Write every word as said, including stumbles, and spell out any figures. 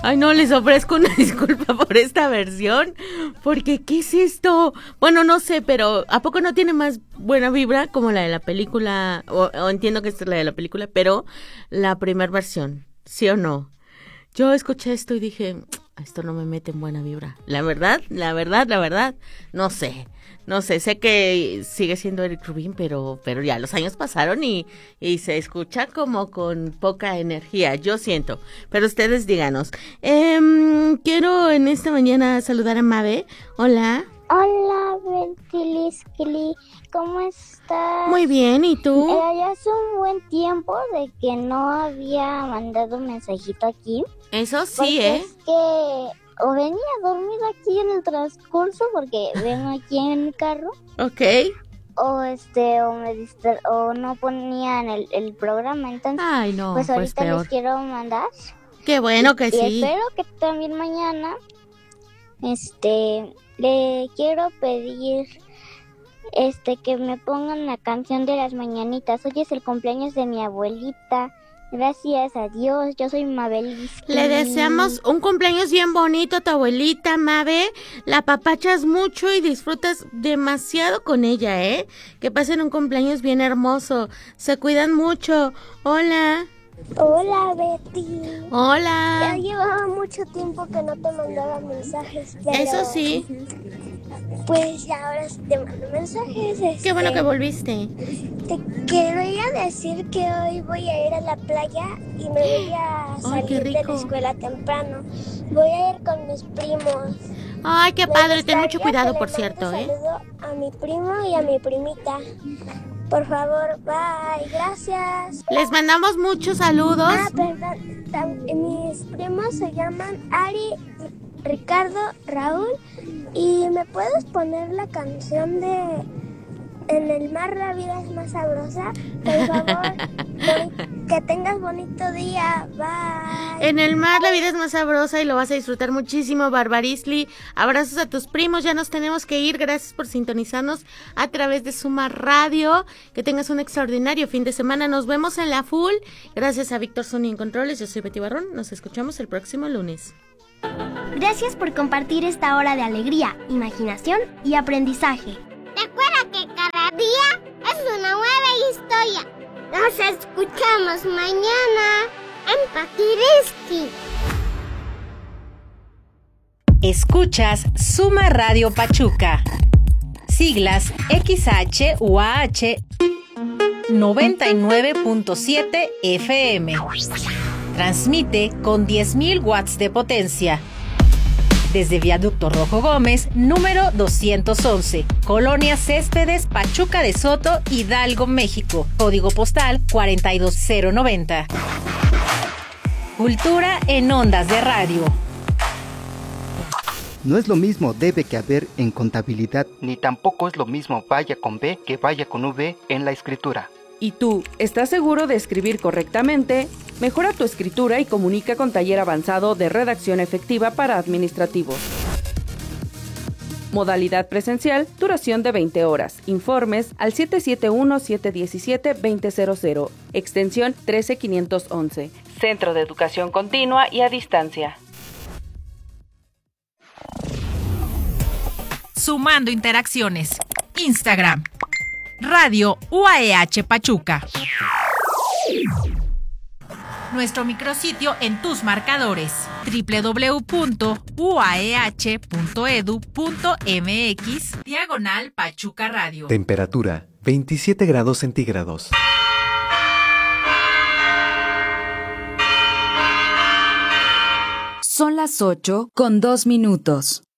Ay, no, les ofrezco una disculpa por esta versión, porque ¿qué es esto? Bueno, no sé, pero ¿a poco no tiene más buena vibra como la de la película? O, o entiendo que esta es la de la película, pero la primera versión, ¿sí o no? Yo escuché esto y dije, esto no me mete en buena vibra. La verdad, la verdad, la verdad, no sé. No sé, sé que sigue siendo Eric Rubin, pero pero ya los años pasaron y, y se escucha como con poca energía, yo siento. Pero ustedes díganos. Eh, quiero en esta mañana saludar a Mabe. Hola. Hola, Ventilisquili, ¿cómo estás? Muy bien, ¿y tú? Eh, ya hace un buen tiempo de que no había mandado un mensajito aquí. Eso sí, ¿eh? Es que o venía dormida aquí en el transcurso porque vengo aquí en mi carro. Ok. O este, o me distra- o no ponían el, el programa, entonces Ay, no, pues ahorita pues peor. les quiero mandar. Qué bueno que y, sí. Y espero que también mañana, este, le quiero pedir, este, que me pongan la canción de las mañanitas. Hoy es el cumpleaños de mi abuelita. Gracias a Dios, yo soy Mabel. Le deseamos un cumpleaños bien bonito a tu abuelita, Mabe. La apapachas mucho y disfrutas demasiado con ella, ¿eh? Que pasen un cumpleaños bien hermoso. Se cuidan mucho. Hola. Hola, Betty. Hola. Ya llevaba mucho tiempo que no te mandaba mensajes, pero... Eso sí. Pues ya ahora sí te mando mensajes. Este, Qué bueno que volviste. Te quería decir que hoy voy a ir a la playa y me voy a Ay, qué salir de la rico. escuela temprano. Voy a ir con mis primos. Ay, qué Me padre. Ten mucho gustaría cuidado, que por le cierto, mande ¿eh? saludo a mi primo y a mi primita. Por favor, bye, gracias. Les mandamos muchos saludos. Ah, perdón, tam- mis primos se llaman Ari, Ricardo, Raúl. ¿Y me puedes poner la canción de En el mar la vida es más sabrosa? Por favor, boni- que tengas bonito día, bye. En el mar la vida es más sabrosa y lo vas a disfrutar muchísimo, Barbarisli. Abrazos a tus primos, ya nos tenemos que ir. Gracias por sintonizarnos a través de Suma Radio. Que tengas un extraordinario fin de semana. Nos vemos en la full. Gracias a Víctor Zuni en Controles. Yo soy Betty Barrón. Nos escuchamos el próximo lunes. Gracias por compartir esta hora de alegría, imaginación y aprendizaje. Recuerda que cada día es una nueva historia. Nos escuchamos mañana en Pakiriski. Escuchas Suma Radio Pachuca. Siglas X H U A H noventa y nueve punto siete F M. Transmite con diez mil watts de potencia. Desde Viaducto Rojo Gómez, número doscientos once, Colonia Céspedes, Pachuca de Soto, Hidalgo, México. Código postal cuarenta y dos cero noventa. Cultura en ondas de radio. No es lo mismo debe que haber en contabilidad, ni tampoco es lo mismo vaya con B que vaya con V en la escritura. ¿Y tú, estás seguro de escribir correctamente? Mejora tu escritura y comunica con Taller Avanzado de Redacción Efectiva para Administrativos. Modalidad presencial, duración de veinte horas. Informes al siete siete uno, siete uno siete, dos cero cero cero, extensión trece quinientos once. Centro de Educación Continua y a Distancia. Sumando interacciones. Instagram. Radio U A E H Pachuca. Nuestro micrositio en tus marcadores. doble u doble u doble u punto u a e h punto e d u punto m x diagonal Pachuca Radio. Temperatura veintisiete grados centígrados. Son las ocho con dos minutos.